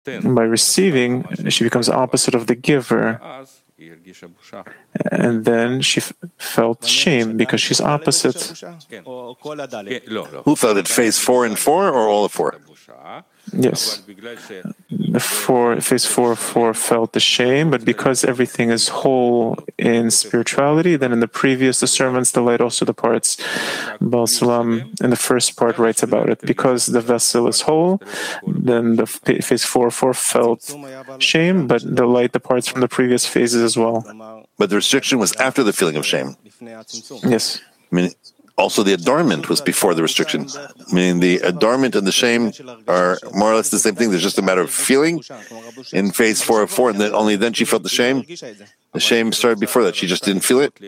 By receiving, she becomes opposite of the giver. And then she felt shame because she's opposite. Who felt it? Phase 4 and 4 or all of 4? Yes. Phase 4 felt the shame, but because everything is whole in spirituality, then in the previous discernments, the light also departs. Baal Salam in the first part writes about it. Because the vessel is whole, then the phase 4 felt shame, but the light departs from the previous phases as well. But the restriction was after the feeling of shame. Yes. Meaning, also the adornment was before the restriction. Meaning the adornment and the shame are more or less the same thing. There's just a matter of feeling in phase 4 of 4, and then only then she felt the shame. The shame started before that. She just didn't feel it.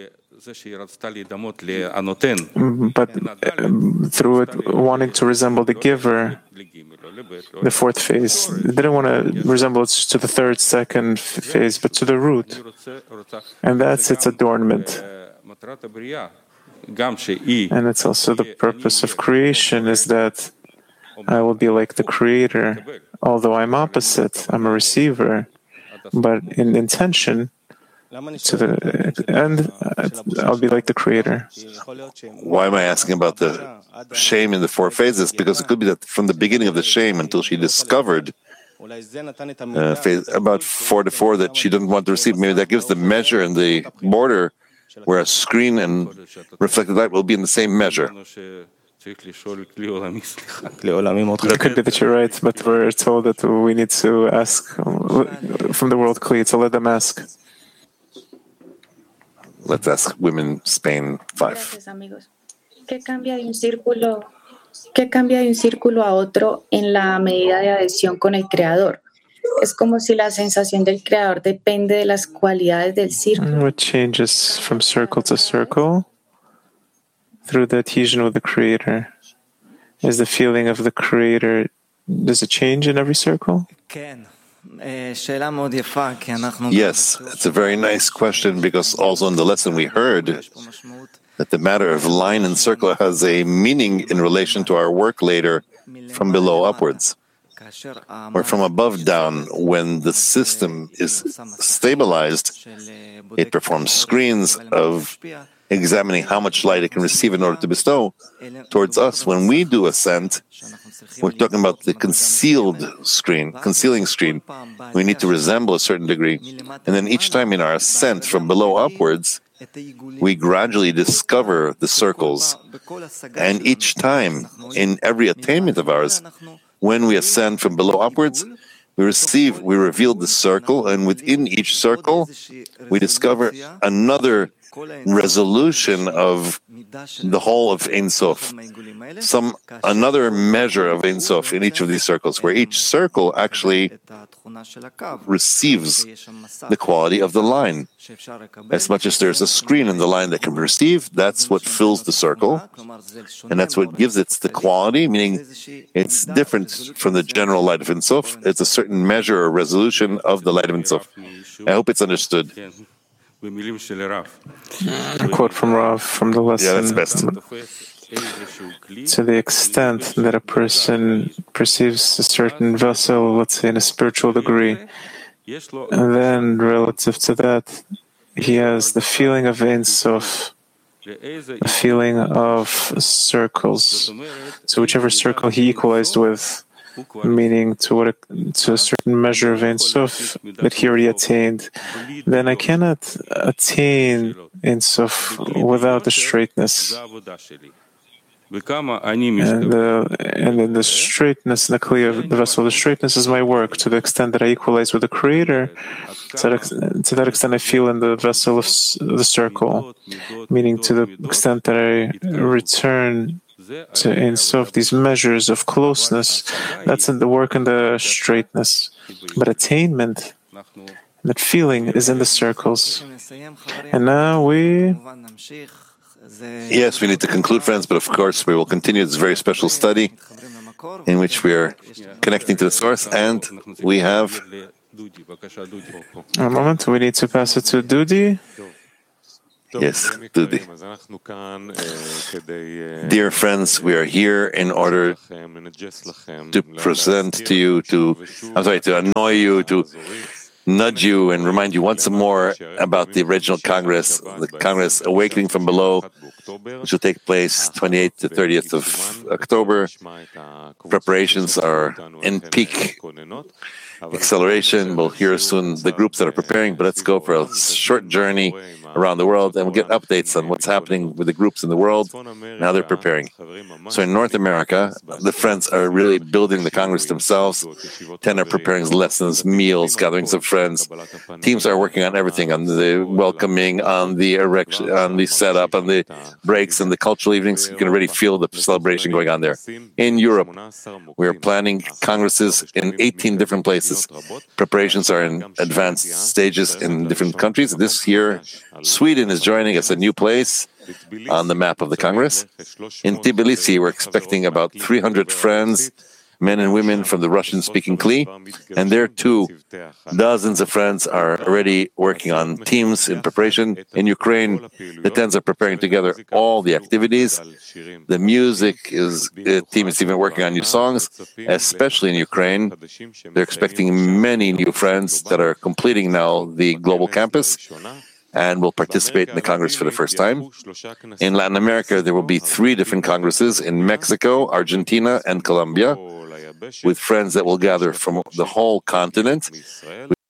But through it wanting to resemble the giver, the fourth phase, they didn't want to resemble it to the third, second phase, but to the root. And that's its adornment. And it's also the purpose of creation, is that I will be like the Creator, although I'm opposite, I'm a receiver, but in intention, to the end, I'll be like the Creator. Why am I asking about the shame in the 4 phases? Because it could be that from the beginning of the shame until she discovered about 4 to 4 that she didn't want to receive, maybe that gives the measure and the border where a screen and reflected light will be in the same measure. It could be that you're right, but we're told that we need to ask from the world Kli, so let them ask. Let's ask Women Spain 5. ¿Qué cambia de un círculo a otro en la medida de adhesión con el Creador? Es como si la sensación del Creador depende de las cualidades del círculo. What changes from circle to circle? Through the adhesion with the Creator. Is the feeling of the Creator, does it change in every circle? Yes, it's a very nice question, because also in the lesson we heard that the matter of line and circle has a meaning in relation to our work later from below upwards, or from above down. When the system is stabilized, it performs screens of examining how much light it can receive in order to bestow towards us. When we do ascent, we're talking about the concealing screen. We need to resemble a certain degree. And then each time in our ascent from below upwards, we gradually discover the circles. And each time, in every attainment of ours, when we ascend from below upwards, we reveal the circle, and within each circle, we discover another resolution of the whole of Ein Sof, another measure of Ein Sof in each of these circles, where each circle actually receives the quality of the line. As much as there's a screen in the line that can be received, that's what fills the circle, and that's what gives it the quality, meaning it's different from the general light of Ein Sof. It's a certain measure or resolution of the light of Ein Sof. I hope it's understood. A quote from Rav from the lesson. Yeah, that's best. To the extent that a person perceives a certain vessel, let's say in a spiritual degree, and then relative to that, he has the feeling of Ein Sof, a feeling of circles. So whichever circle he equalized with, meaning to a certain measure of Ein Sof that he already attained, then I cannot attain Ein Sof without the straightness. And then the straightness, the Kli of the vessel, the straightness is my work. To the extent that I equalize with the Creator, to that extent I feel in the vessel of the circle, meaning to the extent that I return to Ein Sof, these measures of closeness, that's in the work in the straightness. But attainment, that feeling, is in the circles. And now Yes, we need to conclude, friends, but of course we will continue this very special study in which we are connecting to the source, and we have... A moment, we need to pass it to Dudi. Yes, Dudi. Dear friends, we are here in order to present to you, to annoy you, to nudge you and remind you once more about the original Congress, the Congress Awakening from Below, which will take place 28th to 30th of October. Preparations are in peak acceleration. We'll hear soon the groups that are preparing, but let's go for a short journey around the world and we'll get updates on what's happening with the groups in the world and how they're preparing. So in North America, the friends are really building the Congress themselves. 10 are preparing lessons, meals, gatherings of friends. Teams are working on everything, on the welcoming, on the erection, on the setup, on the breaks and the cultural evenings. You can already feel the celebration going on there. In Europe, we are planning congresses in 18 different places. Preparations are in advanced stages in different countries. This year, Sweden is joining us, a new place on the map of the Congress. In Tbilisi, we're expecting about 300 friends, men and women from the Russian-speaking Kli, and there too, dozens of friends are already working on teams in preparation. In Ukraine, the 10s are preparing together all the activities. The music team is even working on new songs, especially in Ukraine. They're expecting many new friends that are completing now the global campus and will participate in the Congress for the first time. In Latin America, there will be 3 different congresses in Mexico, Argentina, and Colombia, with friends that will gather from the whole continent.